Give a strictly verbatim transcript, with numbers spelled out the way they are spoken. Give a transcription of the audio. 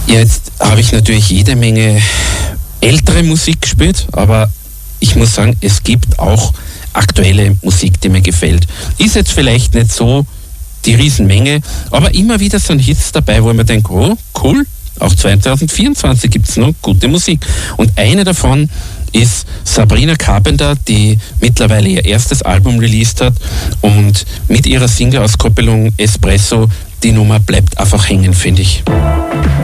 Ja, jetzt habe ich natürlich jede Menge ältere Musik gespielt, aber ich muss sagen, es gibt auch aktuelle Musik, die mir gefällt. Ist jetzt vielleicht nicht so die Riesenmenge, aber immer wieder sind Hits dabei, wo man denkt, oh, cool, auch zwanzig vierundzwanzig gibt es noch gute Musik. Und eine davon ist Sabrina Carpenter, die mittlerweile ihr erstes Album released hat und mit ihrer Single-Auskopplung Espresso die Nummer bleibt einfach hängen, finde ich.